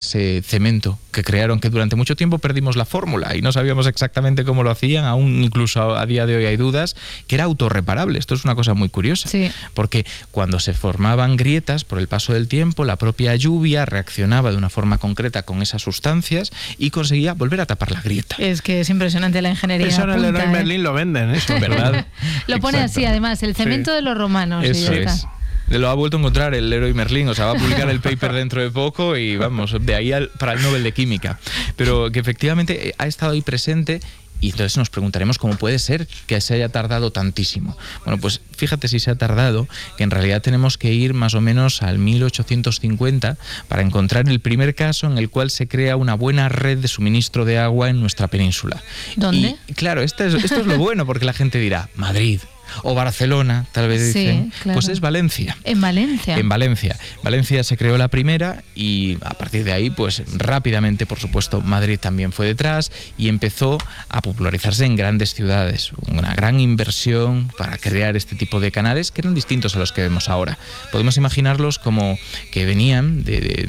ese cemento que crearon, que durante mucho tiempo perdimos la fórmula y no sabíamos exactamente cómo lo hacían, aún incluso a día de hoy hay dudas, que era autorreparable. Esto es una cosa muy curiosa, sí, porque cuando se formaban grietas por el paso del tiempo, la propia lluvia reaccionaba de una forma concreta con esas sustancias y conseguía volver a tapar la grieta. Es que es impresionante la ingeniería. Eso en el punta, Leroy Merlin lo venden, eso. ¿Verdad? Lo pone Exacto. así, además, el cemento de los romanos. Eso y ya es. está. Lo ha vuelto a encontrar el Leroy Merlin, o sea, va a publicar el paper dentro de poco y vamos, de ahí para el Nobel de Química. Pero que efectivamente ha estado ahí presente. Y entonces nos preguntaremos cómo puede ser que se haya tardado tantísimo. Bueno, pues fíjate si se ha tardado, que en realidad tenemos que ir más o menos al 1850 para encontrar el primer caso en el cual se crea una buena red de suministro de agua en nuestra península. ¿Dónde? Y claro, esto es lo bueno, porque la gente dirá, Madrid o Barcelona, tal vez Sí, dicen, claro. pues es Valencia. En Valencia. En Valencia. Valencia se creó la primera y a partir de ahí, pues rápidamente, por supuesto, Madrid también fue detrás y empezó a popularizarse en grandes ciudades. Una gran inversión para crear este tipo de canales que eran distintos a los que vemos ahora. Podemos imaginarlos como que venían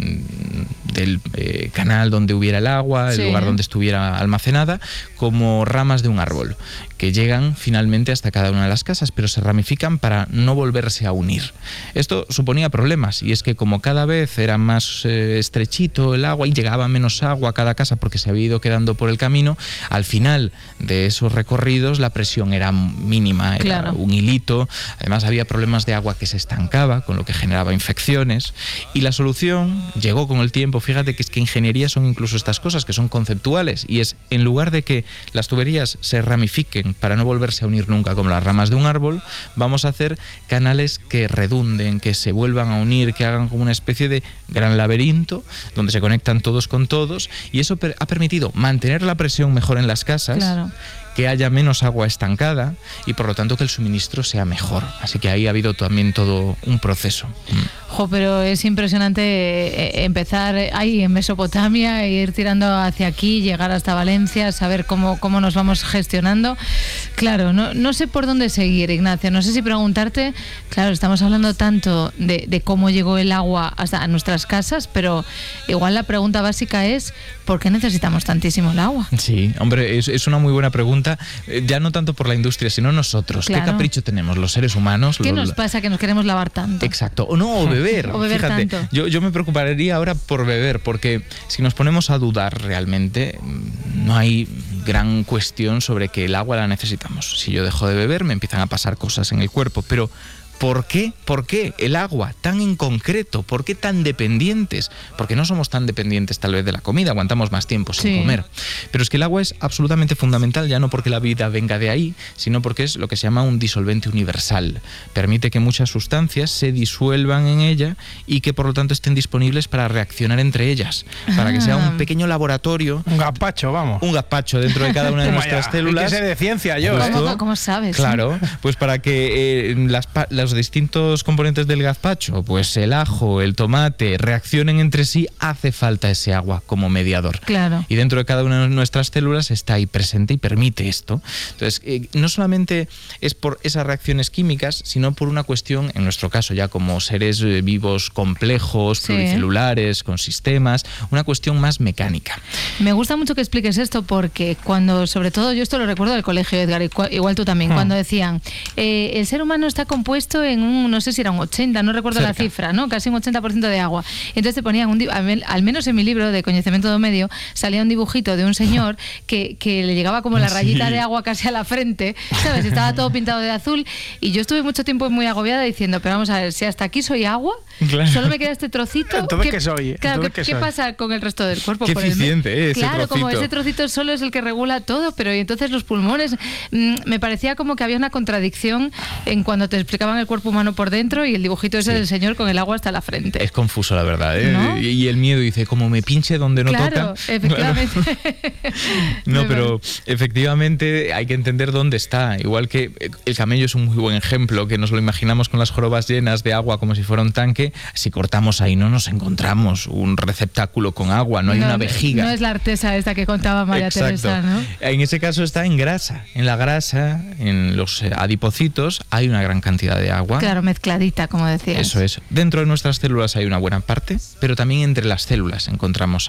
del canal donde hubiera el agua, Sí. el lugar donde estuviera almacenada, como ramas de un árbol, que llegan finalmente hasta cada una de las casas, pero se ramifican para no volverse a unir. Esto suponía problemas, y es que como cada vez era más estrechito el agua y llegaba menos agua a cada casa porque se había ido quedando por el camino, al final de esos recorridos la presión era mínima, era Claro. un hilito. Además había problemas de agua que se estancaba, con lo que generaba infecciones, y la solución llegó con el tiempo. Fíjate que es que ingeniería son incluso estas cosas que son conceptuales, y es, en lugar de que las tuberías se ramifiquen para no volverse a unir nunca como las ramas de un árbol, vamos a hacer canales que redunden, que se vuelvan a unir, que hagan como una especie de gran laberinto donde se conectan todos con todos, y eso ha permitido mantener la presión mejor en las casas, Claro. que haya menos agua estancada y por lo tanto que el suministro sea mejor. Así que ahí ha habido también todo un proceso. Jo, pero es impresionante empezar ahí en Mesopotamia e ir tirando hacia aquí, llegar hasta Valencia, saber cómo nos vamos gestionando. Claro, no sé por dónde seguir, Ignacio. No sé si preguntarte, claro, estamos hablando tanto de cómo llegó el agua hasta nuestras casas, pero igual la pregunta básica es, ¿por qué necesitamos tantísimo el agua? Sí, hombre, es una muy buena pregunta. Ya no tanto por la industria, sino nosotros. Claro. ¿Qué capricho tenemos los seres humanos? ¿Qué nos pasa que nos queremos lavar tanto? Exacto. O no, o beber. O beber Fíjate, tanto. yo me preocuparía ahora por beber, porque si nos ponemos a dudar realmente, no hay gran cuestión sobre que el agua la necesitamos. Si yo dejo de beber, me empiezan a pasar cosas en el cuerpo, pero ¿por qué? ¿Por qué el agua tan en concreto? ¿Por qué tan dependientes? Porque no somos tan dependientes tal vez de la comida, aguantamos más tiempo sin Sí. comer. Pero es que el agua es absolutamente fundamental, ya no porque la vida venga de ahí, sino porque es lo que se llama un disolvente universal. Permite que muchas sustancias se disuelvan en ella y que por lo tanto estén disponibles para reaccionar entre ellas, para que sea un pequeño laboratorio, Un gazpacho, vamos. un gazpacho dentro de cada una de Toma nuestras ya, células. hay que ser de ciencia yo, Justo. ¿Cómo sabes? Claro, pues para que los distintos componentes del gazpacho, pues el ajo, el tomate, reaccionen entre sí, hace falta ese agua como mediador. Claro. Y dentro de cada una de nuestras células está ahí presente y permite esto. Entonces, no solamente es por esas reacciones químicas, sino por una cuestión, en nuestro caso ya como seres vivos complejos, Sí. pluricelulares, con sistemas, una cuestión más mecánica. Me gusta mucho que expliques esto porque cuando, sobre todo, yo esto lo recuerdo del colegio, Edgar, igual tú también, cuando decían, el ser humano está compuesto en un, no sé si era un 80, no recuerdo Cerca. la cifra, ¿no? Casi un 80% de agua. Entonces te ponían, al menos en mi libro de Conocimiento do Medio, salía un dibujito de un señor que le llegaba como la rayita de agua casi a la frente, ¿sabes? Estaba todo pintado de azul y yo estuve mucho tiempo muy agobiada diciendo, pero vamos a ver, si hasta aquí soy agua, Claro. solo me queda este trocito. Entonces, ¿qué soy? Claro, Entonces, ¿qué ¿qué soy? pasa con el resto del cuerpo? Qué Por el eficiente, ese claro, como trocito. ese trocito solo es el que regula todo, pero y entonces los pulmones, me parecía como que había una contradicción en cuando te explicaban el cuerpo humano por dentro y el dibujito ese Sí. del señor con el agua hasta la frente. Es confuso, la verdad, ¿eh? ¿No? Y el miedo dice, como me pinche donde no Claro, toca. efectivamente. No, pero efectivamente hay que entender dónde está. Igual que el camello es un muy buen ejemplo, que nos lo imaginamos con las jorobas llenas de agua como si fuera un tanque. Si cortamos ahí no nos encontramos un receptáculo con agua, no hay una vejiga. No es la artesa esta que contaba María Exacto. Teresa, ¿no? En ese caso está en grasa. En la grasa, en los adipocitos, hay una gran cantidad de agua. Claro, mezcladita, como decías. Eso es. Dentro de nuestras células hay una buena parte, pero también entre las células encontramos